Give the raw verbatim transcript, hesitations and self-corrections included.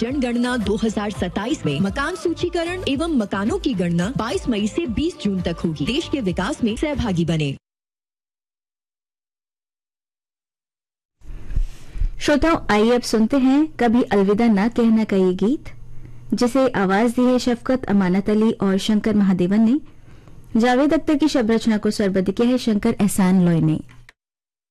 जनगणना दो हज़ार सत्ताईस में मकान सूचीकरण एवं मकानों की गणना बाईस मई से बीस जून तक होगी। देश के विकास में सहभागी बने। श्रोताओं, आइए अब सुनते हैं कभी अलविदा ना कहना का ये गीत, जिसे आवाज दी है शफकत अमानत अली और शंकर महादेवन ने। जावेद अख्तर की शब्द रचना को स्वरबद्ध किया है शंकर एहसान लॉय ने।